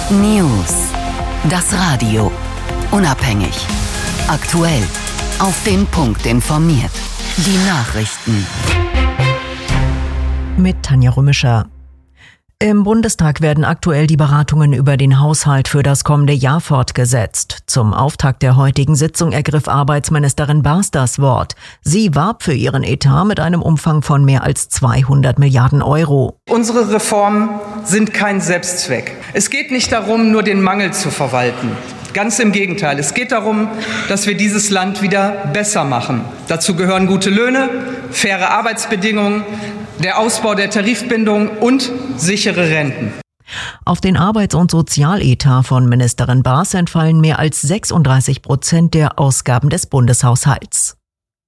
News. Das Radio. Unabhängig. Aktuell. Auf den Punkt informiert. Die Nachrichten. Mit Tanja Rümischer. Im Bundestag werden aktuell die Beratungen über den Haushalt für das kommende Jahr fortgesetzt. Zum Auftakt der heutigen Sitzung ergriff Arbeitsministerin Baas das Wort. Sie warb für ihren Etat mit einem Umfang von mehr als 200 Milliarden Euro. Unsere Reformen sind kein Selbstzweck. Es geht nicht darum, nur den Mangel zu verwalten. Ganz im Gegenteil. Es geht darum, dass wir dieses Land wieder besser machen. Dazu gehören gute Löhne, faire Arbeitsbedingungen, der Ausbau der Tarifbindung und sichere Renten. Auf den Arbeits- und Sozialetat von Ministerin Baas entfallen mehr als 36% der Ausgaben des Bundeshaushalts.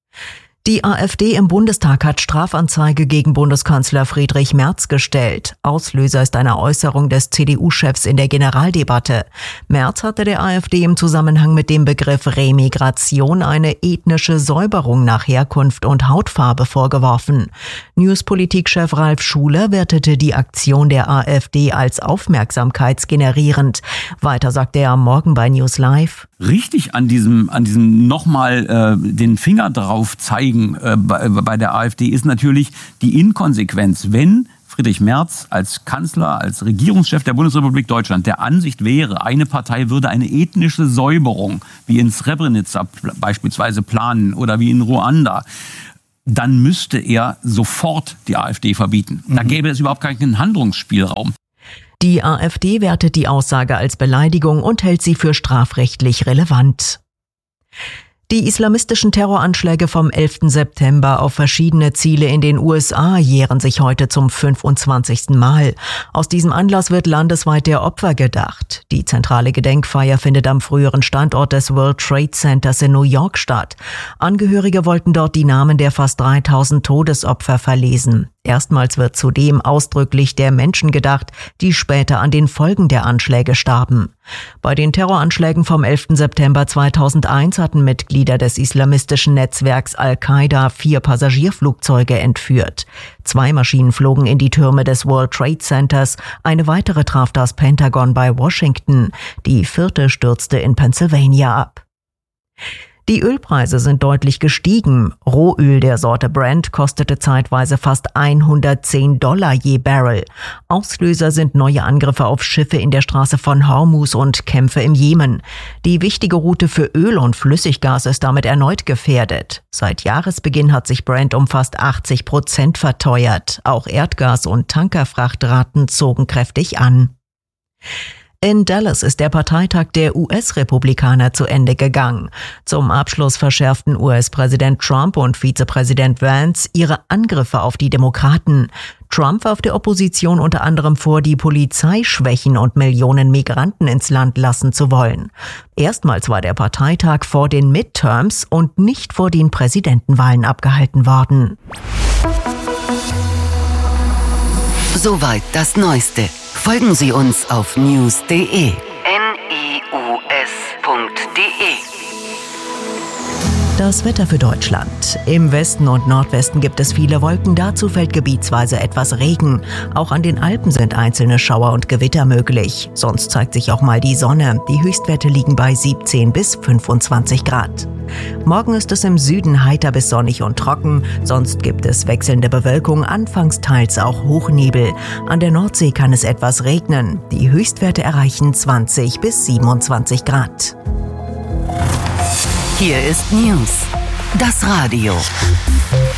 Die AfD im Bundestag hat Strafanzeige gegen Bundeskanzler Friedrich Merz gestellt. Auslöser ist eine Äußerung des CDU-Chefs in der Generaldebatte. Merz hatte der AfD im Zusammenhang mit dem Begriff Remigration eine ethnische Säuberung nach Herkunft und Hautfarbe vorgeworfen. Newspolitik-Chef Ralf Schuler wertete die Aktion der AfD als aufmerksamkeitsgenerierend. Weiter sagte er am Morgen bei News Live: Richtig an diesem nochmal den Finger drauf zeigen bei der AfD ist natürlich die Inkonsequenz. Wenn Friedrich Merz als Kanzler, als Regierungschef der Bundesrepublik Deutschland der Ansicht wäre, eine Partei würde eine ethnische Säuberung wie in Srebrenica beispielsweise planen oder wie in Ruanda, dann müsste er sofort die AfD verbieten. Da gäbe es überhaupt keinen Handlungsspielraum. Die AfD wertet die Aussage als Beleidigung und hält sie für strafrechtlich relevant. Die islamistischen Terroranschläge vom 11. September auf verschiedene Ziele in den USA jähren sich heute zum 25. Mal. Aus diesem Anlass wird landesweit der Opfer gedacht. Die zentrale Gedenkfeier findet am früheren Standort des World Trade Centers in New York statt. Angehörige wollten dort die Namen der fast 3000 Todesopfer verlesen. Erstmals wird zudem ausdrücklich der Menschen gedacht, die später an den Folgen der Anschläge starben. Bei den Terroranschlägen vom 11. September 2001 hatten Mitglieder des islamistischen Netzwerks Al-Qaida 4 Passagierflugzeuge entführt. 2 Maschinen flogen in die Türme des World Trade Centers, eine weitere traf das Pentagon bei Washington, die 4. stürzte in Pennsylvania ab. Die Ölpreise sind deutlich gestiegen. Rohöl der Sorte Brent kostete zeitweise fast $110 je Barrel. Auslöser sind neue Angriffe auf Schiffe in der Straße von Hormuz und Kämpfe im Jemen. Die wichtige Route für Öl und Flüssiggas ist damit erneut gefährdet. Seit Jahresbeginn hat sich Brent um fast 80% verteuert. Auch Erdgas- und Tankerfrachtraten zogen kräftig an. In Dallas ist der Parteitag der US-Republikaner zu Ende gegangen. Zum Abschluss verschärften US-Präsident Trump und Vizepräsident Vance ihre Angriffe auf die Demokraten. Trump warf der Opposition unter anderem vor, die Polizei schwächen und Millionen Migranten ins Land lassen zu wollen. Erstmals war der Parteitag vor den Midterms und nicht vor den Präsidentenwahlen abgehalten worden. Soweit das Neueste. Folgen Sie uns auf news.de. news.de. Das Wetter für Deutschland. Im Westen und Nordwesten gibt es viele Wolken, dazu fällt gebietsweise etwas Regen. Auch an den Alpen sind einzelne Schauer und Gewitter möglich. Sonst zeigt sich auch mal die Sonne. Die Höchstwerte liegen bei 17 bis 25 Grad. Morgen ist es im Süden heiter bis sonnig und trocken. Sonst gibt es wechselnde Bewölkung, anfangs teils auch Hochnebel. An der Nordsee kann es etwas regnen. Die Höchstwerte erreichen 20 bis 27 Grad. Hier ist News. Das Radio.